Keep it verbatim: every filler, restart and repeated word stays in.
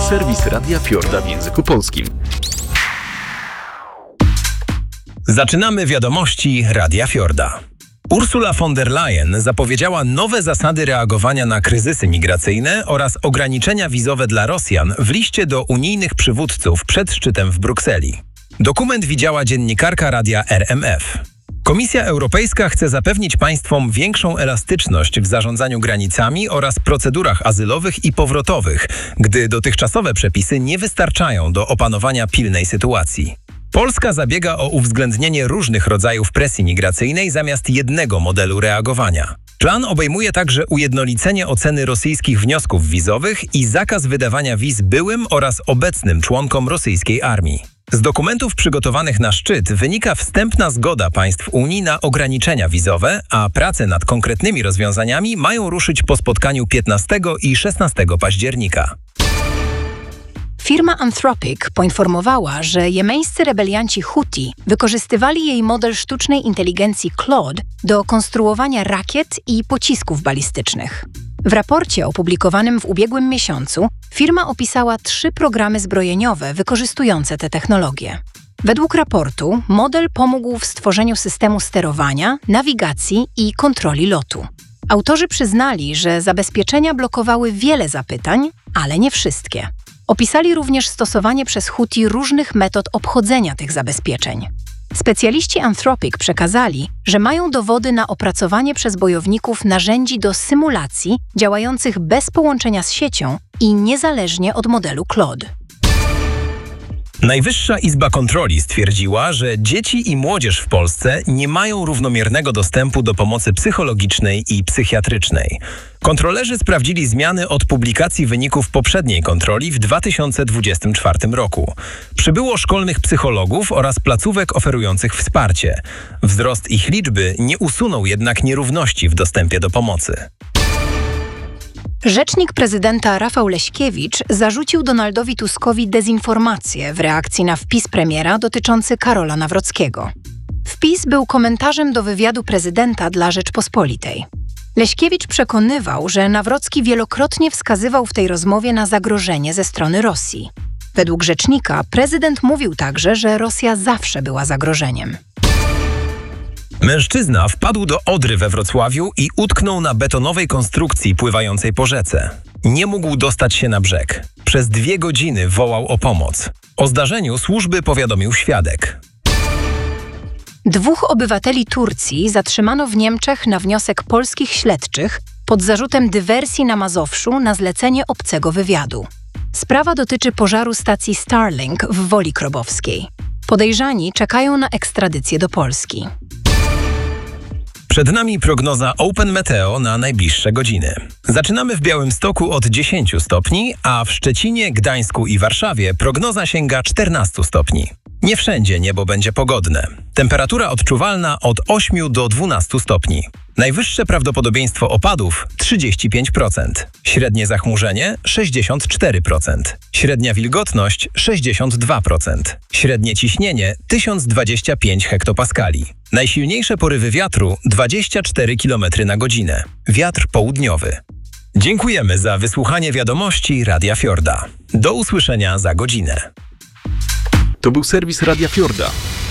serwis Radia Fiorda w języku polskim. Zaczynamy wiadomości Radia Fiorda. Ursula von der Leyen zapowiedziała nowe zasady reagowania na kryzysy migracyjne oraz ograniczenia wizowe dla Rosjan w liście do unijnych przywódców przed szczytem w Brukseli. Dokument widziała dziennikarka Radia R M F. Komisja Europejska chce zapewnić państwom większą elastyczność w zarządzaniu granicami oraz procedurach azylowych i powrotowych, gdy dotychczasowe przepisy nie wystarczają do opanowania pilnej sytuacji. Polska zabiega o uwzględnienie różnych rodzajów presji migracyjnej zamiast jednego modelu reagowania. Plan obejmuje także ujednolicenie oceny rosyjskich wniosków wizowych i zakaz wydawania wiz byłym oraz obecnym członkom rosyjskiej armii. Z dokumentów przygotowanych na szczyt wynika wstępna zgoda państw Unii na ograniczenia wizowe, a prace nad konkretnymi rozwiązaniami mają ruszyć po spotkaniu piętnastego i szesnastego października. Firma Anthropic poinformowała, że jemeńscy rebelianci Huti wykorzystywali jej model sztucznej inteligencji Claude do konstruowania rakiet i pocisków balistycznych. W raporcie opublikowanym w ubiegłym miesiącu firma opisała trzy programy zbrojeniowe wykorzystujące te technologie. Według raportu model pomógł w stworzeniu systemu sterowania, nawigacji i kontroli lotu. Autorzy przyznali, że zabezpieczenia blokowały wiele zapytań, ale nie wszystkie. Opisali również stosowanie przez Huti różnych metod obchodzenia tych zabezpieczeń. Specjaliści Anthropic przekazali, że mają dowody na opracowanie przez bojowników narzędzi do symulacji działających bez połączenia z siecią i niezależnie od modelu Claude. Najwyższa Izba Kontroli stwierdziła, że dzieci i młodzież w Polsce nie mają równomiernego dostępu do pomocy psychologicznej i psychiatrycznej. Kontrolerzy sprawdzili zmiany od publikacji wyników poprzedniej kontroli w dwa tysiące dwudziestym czwartym roku. Przybyło szkolnych psychologów oraz placówek oferujących wsparcie. Wzrost ich liczby nie usunął jednak nierówności w dostępie do pomocy. Rzecznik prezydenta Rafał Leśkiewicz zarzucił Donaldowi Tuskowi dezinformację w reakcji na wpis premiera dotyczący Karola Nawrockiego. Wpis był komentarzem do wywiadu prezydenta dla Rzeczpospolitej. Leśkiewicz przekonywał, że Nawrocki wielokrotnie wskazywał w tej rozmowie na zagrożenie ze strony Rosji. Według rzecznika prezydent mówił także, że Rosja zawsze była zagrożeniem. Mężczyzna wpadł do Odry we Wrocławiu i utknął na betonowej konstrukcji pływającej po rzece. Nie mógł dostać się na brzeg. Przez dwie godziny wołał o pomoc. O zdarzeniu służby powiadomił świadek. Dwóch obywateli Turcji zatrzymano w Niemczech na wniosek polskich śledczych pod zarzutem dywersji na Mazowszu na zlecenie obcego wywiadu. Sprawa dotyczy pożaru stacji Starlink w Woli Krobowskiej. Podejrzani czekają na ekstradycję do Polski. Przed nami prognoza Open Meteo na najbliższe godziny. Zaczynamy w Białymstoku od dziesięciu stopni, a w Szczecinie, Gdańsku i Warszawie prognoza sięga czternastu stopni. Nie wszędzie niebo będzie pogodne. Temperatura odczuwalna od ośmiu do dwunastu stopni. Najwyższe prawdopodobieństwo opadów trzydzieści pięć procent. Średnie zachmurzenie sześćdziesiąt cztery procent. Średnia wilgotność sześćdziesiąt dwa procent. Średnie ciśnienie tysiąc dwadzieścia pięć hektopaskali. Najsilniejsze porywy wiatru dwadzieścia cztery kilometry na godzinę. Wiatr południowy. Dziękujemy za wysłuchanie wiadomości Radia Fiorda. Do usłyszenia za godzinę. To był serwis Radia Fiorda.